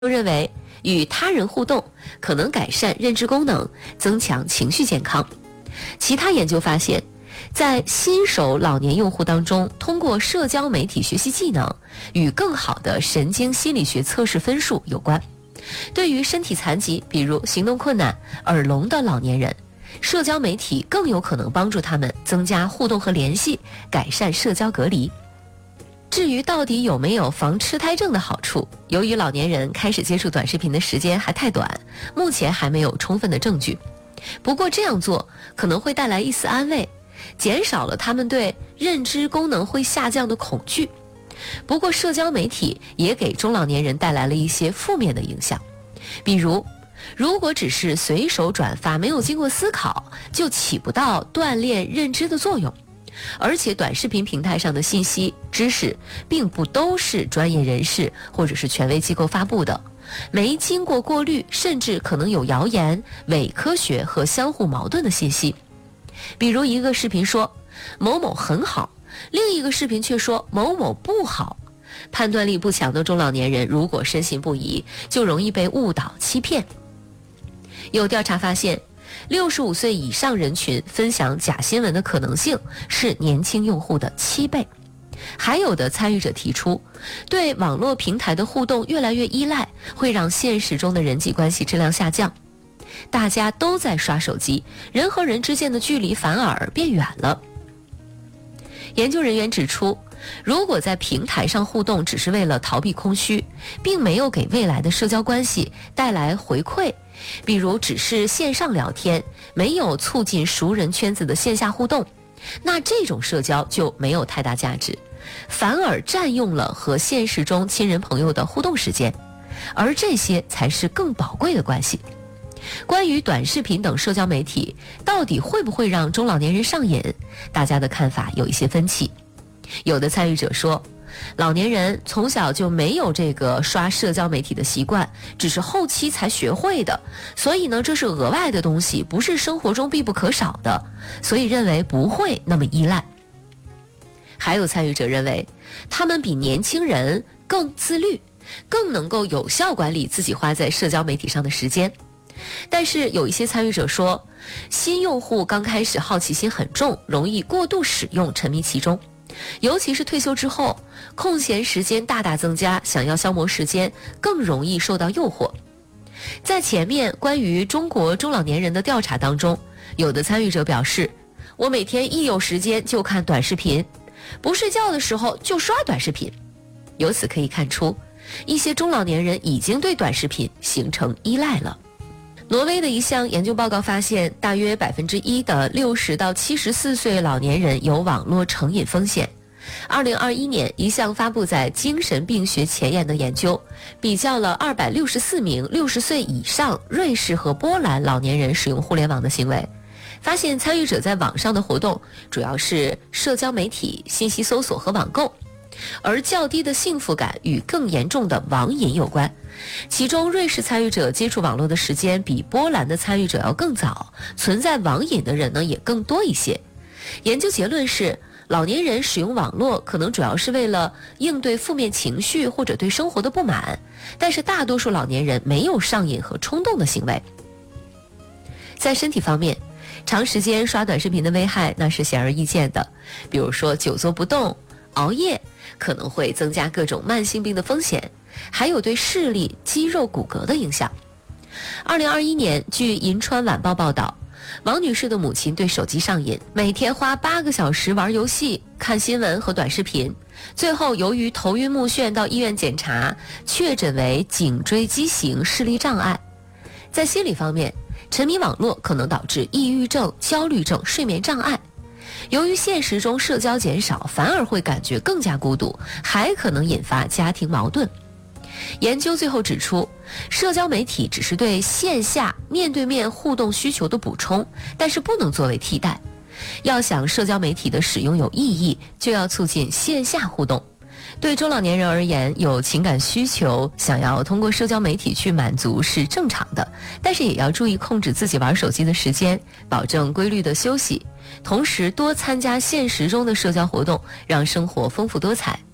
认为与他人互动可能改善认知功能，增强情绪健康。其他研究发现，在新手老年用户当中，通过社交媒体学习技能与更好的神经心理学测试分数有关。对于身体残疾，比如行动困难、耳聋的老年人，社交媒体更有可能帮助他们增加互动和联系，改善社交隔离。至于到底有没有防痴呆症的好处，由于老年人开始接触短视频的时间还太短，目前还没有充分的证据。不过这样做可能会带来一丝安慰，减少了他们对认知功能会下降的恐惧。不过社交媒体也给中老年人带来了一些负面的影响，比如如果只是随手转发，没有经过思考，就起不到锻炼认知的作用。而且短视频平台上的信息知识并不都是专业人士或者是权威机构发布的，没经过过滤，甚至可能有谣言、伪科学和相互矛盾的信息。比如一个视频说某某很好，另一个视频却说某某不好。判断力不强的中老年人如果深信不疑，就容易被误导欺骗。有调查发现，65岁以上人群分享假新闻的可能性是年轻用户的7倍。还有的参与者提出，对网络平台的互动越来越依赖，会让现实中的人际关系质量下降。大家都在刷手机，人和人之间的距离反而变远了。研究人员指出，如果在平台上互动只是为了逃避空虚，并没有给未来的社交关系带来回馈，比如只是线上聊天，没有促进熟人圈子的线下互动，那这种社交就没有太大价值，反而占用了和现实中亲人朋友的互动时间，而这些才是更宝贵的关系。关于短视频等社交媒体到底会不会让中老年人上瘾，大家的看法有一些分歧。有的参与者说，老年人从小就没有这个刷社交媒体的习惯，只是后期才学会的，所以呢，这是额外的东西，不是生活中必不可少的，所以认为不会那么依赖。还有参与者认为，他们比年轻人更自律，更能够有效管理自己花在社交媒体上的时间。但是有一些参与者说，新用户刚开始好奇心很重，容易过度使用，沉迷其中。尤其是退休之后，空闲时间大大增加，想要消磨时间，更容易受到诱惑。在前面关于中国中老年人的调查当中，有的参与者表示，我每天一有时间就看短视频，不睡觉的时候就刷短视频。由此可以看出，一些中老年人已经对短视频形成依赖了。挪威的一项研究报告发现，大约1%的60到74岁老年人有网络成瘾风险。2021年，一项发布在《精神病学前沿》的研究，比较了264名60岁以上瑞士和波兰老年人使用互联网的行为，发现参与者在网上的活动主要是社交媒体、信息搜索和网购，而较低的幸福感与更严重的网瘾有关。其中瑞士参与者接触网络的时间比波兰的参与者要更早，存在网瘾的人呢也更多一些。研究结论是，老年人使用网络可能主要是为了应对负面情绪或者对生活的不满，但是大多数老年人没有上瘾和冲动的行为。在身体方面，长时间刷短视频的危害那是显而易见的，比如说久坐不动、熬夜，可能会增加各种慢性病的风险，还有对视力、肌肉、骨骼的影响。2021年，据银川晚报报道，王女士的母亲对手机上瘾，每天花8个小时玩游戏、看新闻和短视频，最后由于头晕目眩到医院检查，确诊为颈椎畸形视力障碍。在心理方面，沉迷网络可能导致抑郁症、焦虑症、睡眠障碍。由于现实中社交减少，反而会感觉更加孤独，还可能引发家庭矛盾。研究最后指出，社交媒体只是对线下面对面互动需求的补充，但是不能作为替代。要想社交媒体的使用有意义，就要促进线下互动。对中老年人而言，有情感需求，想要通过社交媒体去满足是正常的，但是也要注意控制自己玩手机的时间，保证规律的休息，同时多参加现实中的社交活动，让生活丰富多彩。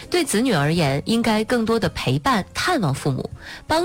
对子女而言，应该更多的陪伴、探望父母，帮